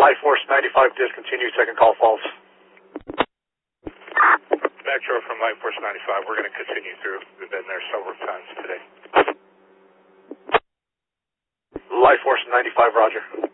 Life Force 95, discontinue, second call false. Metro from Life Force 95, we're going to continue through. We've been there several times today. Life Force 95, roger.